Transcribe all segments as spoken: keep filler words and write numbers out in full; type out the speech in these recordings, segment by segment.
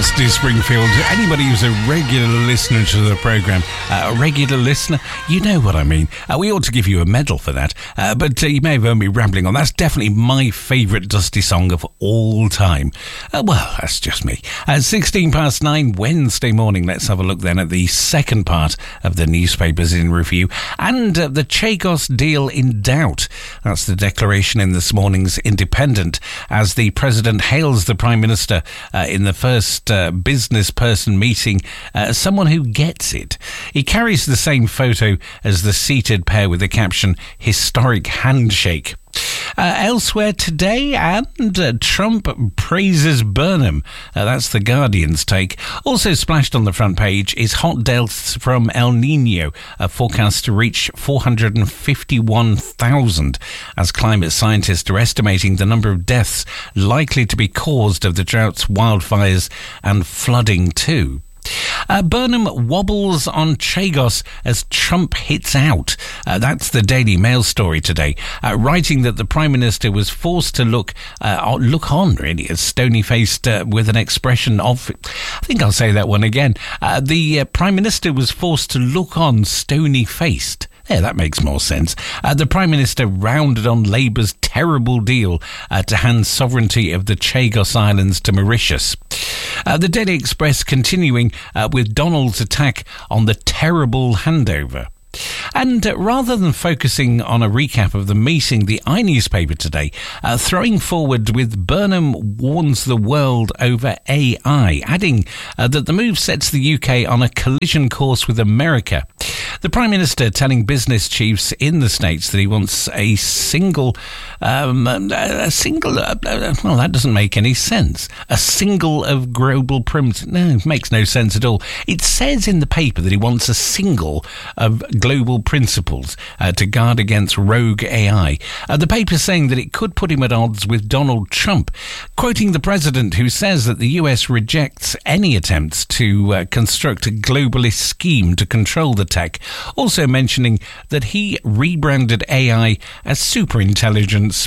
Dusty Springfield. Anybody who's a regular listener to the programme, uh, a regular listener, you know what I mean. Uh, we ought to give you a medal for that, uh, but uh, you may have heard me rambling on. That's definitely my favourite Dusty song of all time. Uh, well, that's just me. At sixteen past nine, Wednesday morning, let's have a look then at the second part of the newspapers in review, and uh, the Chagos deal in doubt. That's the declaration in this morning's Independent, as the President hails the Prime Minister uh, in the first uh, business person meeting, uh, someone who gets it. He carries the same photo as the seated pair with the caption, "Historic Handshake." Uh, elsewhere today, and uh, Trump praises Burnham. Uh, that's the Guardian's take. Also splashed on the front page is hot deaths from El Nino, uh, forecast to reach four hundred fifty-one thousand, as climate scientists are estimating the number of deaths likely to be caused of the droughts, wildfires and flooding too. Uh, Burnham wobbles on Chagos as Trump hits out. Uh, that's the Daily Mail story today, uh, writing that the Prime Minister was forced to look uh, look on, really, as stony-faced uh, with an expression of... I think I'll say that one again. Uh, the uh, Prime Minister was forced to look on stony-faced. Yeah, that makes more sense. Uh, the Prime Minister rounded on Labour's terrible deal uh, to hand sovereignty of the Chagos Islands to Mauritius. Uh, the Daily Express continuing uh, with Donald's attack on the terrible handover. And uh, rather than focusing on a recap of the meeting, the iNewspaper today uh, throwing forward with Burnham warns the world over A I, adding uh, that the move sets the U K on a collision course with America. The Prime Minister telling business chiefs in the States that he wants a single, um, a single, uh, well, that doesn't make any sense. A single of global principles. No, it makes no sense at all. It says in the paper that he wants a single of global principles uh, to guard against rogue A I. Uh, the paper saying that it could put him at odds with Donald Trump, quoting the president who says that the U S rejects any attempts to uh, construct a globalist scheme to control the tech, also mentioning that he rebranded A I as superintelligence.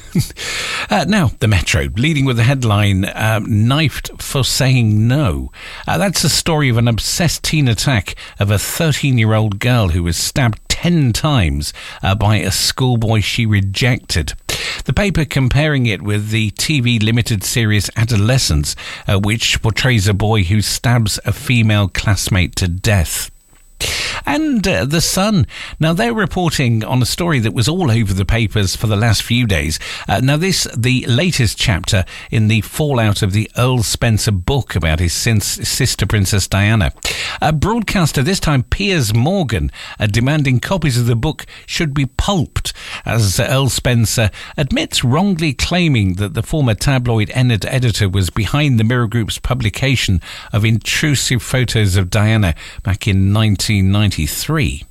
uh, now, the Metro, leading with the headline, uh, knifed for saying no. Uh, that's the story of an obsessed teen attack of a thirteen-year-old girl who was stabbed ten times uh, by a schoolboy she rejected. The paper comparing it with the T V limited series Adolescence, uh, which portrays a boy who stabs a female classmate to death. And uh, The Sun. Now, they're reporting on a story that was all over the papers for the last few days. Uh, now, this, the latest chapter in the fallout of the Earl Spencer book about his sin- sister, Princess Diana. A broadcaster, this time Piers Morgan, uh, demanding copies of the book should be pulped, as Earl Spencer admits wrongly claiming that the former tabloid ed- editor was behind the Mirror Group's publication of intrusive photos of Diana back in nineteen ninety-three.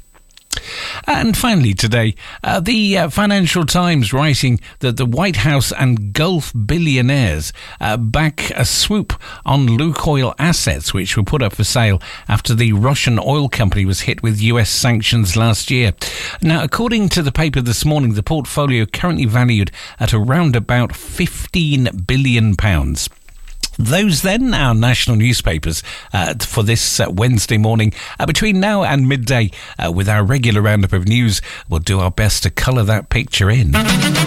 And finally today, uh, the uh, Financial Times writing that the White House and Gulf billionaires uh, back a swoop on Lukoil assets, which were put up for sale after the Russian oil company was hit with U S sanctions last year. Now, according to the paper this morning, the portfolio currently valued at around about fifteen billion pounds. Those then, our national newspapers uh, for this uh, Wednesday morning. Uh, between now and midday, uh, with our regular roundup of news, we'll do our best to colour that picture in.